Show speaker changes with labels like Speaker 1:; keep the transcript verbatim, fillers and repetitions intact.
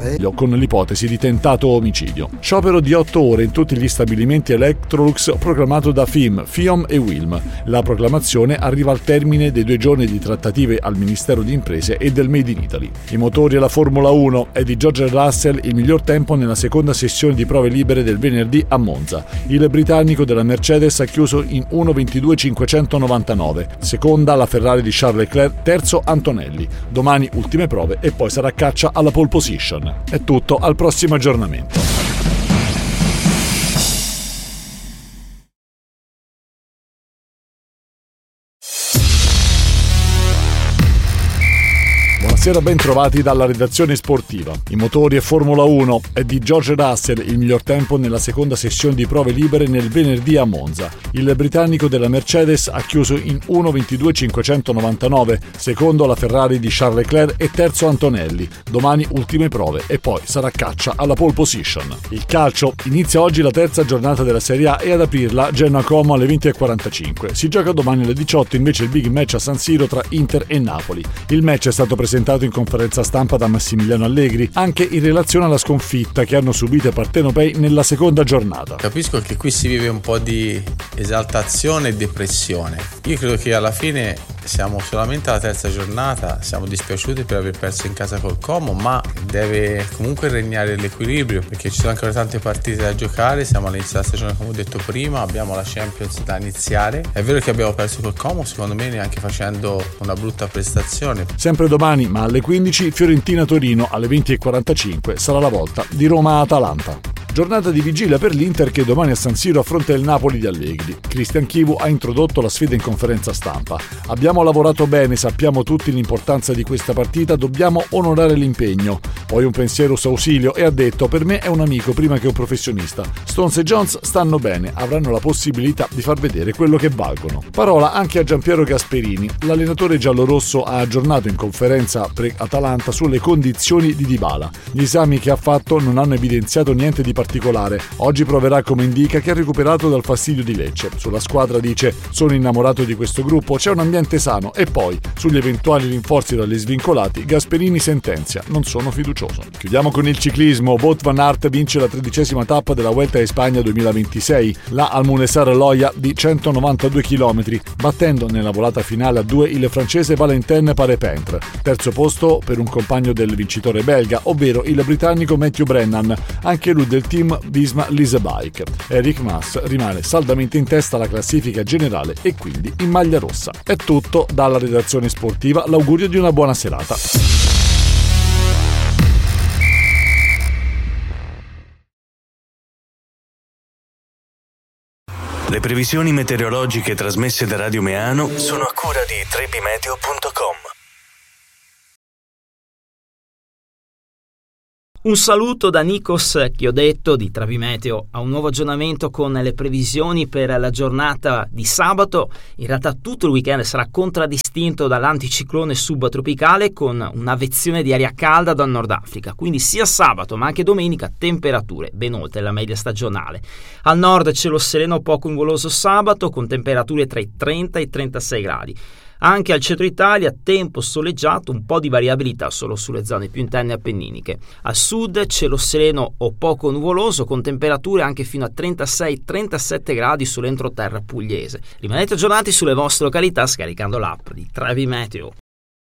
Speaker 1: con l'ipotesi di tentato omicidio. Sciopero di otto ore in tutti gli stabilimenti Electrolux proclamato da F I M, FIOM e Wilm. La proclamazione arriva al termine dei due giorni di trattative al Ministero di Imprese e del Made in Italy. I motori alla Formula uno è di George Russell il miglior tempo nella seconda sessione di prove libere del venerdì a Monza. Il britannico della Mercedes ha chiuso in uno ventidue cinquecentonovantanove, seconda la Ferrari di Charles Leclerc, terzo Antonelli. Domani ultime prove e poi sarà caccia alla pole position. È tutto, al prossimo aggiornamento. Buonasera, ben trovati dalla redazione sportiva. I motori e Formula uno è di George Russell il miglior tempo nella seconda sessione di prove libere nel venerdì a Monza. Il britannico della Mercedes ha chiuso in uno ventidue cinquecentonovantanove, secondo la Ferrari di Charles Leclerc e terzo Antonelli. Domani ultime prove e poi sarà caccia alla pole position. Il calcio inizia oggi la terza giornata della Serie A e ad aprirla Genoa-Como alle venti e quarantacinque. Si gioca domani alle diciotto invece il big match a San Siro tra Inter e Napoli. Il match è stato presentato in conferenza stampa da Massimiliano Allegri anche in relazione alla sconfitta che hanno subito i partenopei nella seconda giornata.
Speaker 2: Capisco che qui si vive un po' di esaltazione e depressione. Io credo che alla fine siamo solamente alla terza giornata, siamo dispiaciuti per aver perso in casa col Como, ma deve comunque regnare l'equilibrio perché ci sono ancora tante partite da giocare, siamo all'inizio della stagione come ho detto prima, abbiamo la Champions da iniziare. È vero che abbiamo perso col Como, secondo me neanche facendo una brutta prestazione.
Speaker 1: Sempre domani, ma alle quindici, Fiorentina-Torino, alle venti e quarantacinque sarà la volta di Roma-Atalanta. Giornata di vigilia per l'Inter che domani a San Siro affronta il Napoli di Allegri. Cristian Chivu ha introdotto la sfida in conferenza stampa. Abbiamo lavorato bene, sappiamo tutti l'importanza di questa partita, dobbiamo onorare l'impegno. Poi un pensiero Sausilio e ha detto: per me è un amico prima che un professionista. Stones e Jones stanno bene, avranno la possibilità di far vedere quello che valgono. Parola anche a Giampiero Gasperini. L'allenatore giallorosso ha aggiornato in conferenza pre-Atalanta sulle condizioni di Dybala. Gli esami che ha fatto non hanno evidenziato niente di particolare. Oggi proverà come indica che ha recuperato dal fastidio di Lecce. Sulla squadra dice: sono innamorato di questo gruppo, c'è un ambiente sano. E poi sugli eventuali rinforzi dagli svincolati Gasperini sentenzia: non sono fiducioso. Chiudiamo con il ciclismo. Wout van Aert vince la tredicesima tappa della Vuelta a Spagna duemilaventisei, la Almunesar Loya di centonovantadue chilometri, battendo nella volata finale a due il francese Valentin Parepintre. Terzo posto per un compagno del vincitore belga, ovvero il britannico Matthew Brennan, anche lui del team Visma Leasebike. Eric Mas rimane saldamente in testa alla classifica generale e quindi in maglia rossa. È tutto dalla redazione sportiva, l'augurio di una buona serata.
Speaker 3: Le previsioni meteorologiche trasmesse da Radio Meano sono a cura di trebimeteo punto com.
Speaker 4: Un saluto da Nikos Chiodetto di Travimeteo a un nuovo aggiornamento con le previsioni per la giornata di sabato. In realtà tutto il weekend sarà contraddistinto dall'anticiclone subtropicale con un'avvezione di aria calda dal Nord Africa, quindi sia sabato ma anche domenica temperature ben oltre la media stagionale. Al nord cielo sereno poco nuvoloso sabato con temperature tra i trenta e i trentasei gradi. Anche al centro Italia tempo soleggiato, un po' di variabilità solo sulle zone più interne appenniniche. Al sud cielo sereno o poco nuvoloso con temperature anche fino a trentasei trentasette gradi sull'entroterra pugliese. Rimanete aggiornati sulle vostre località scaricando l'app di Travimeteo.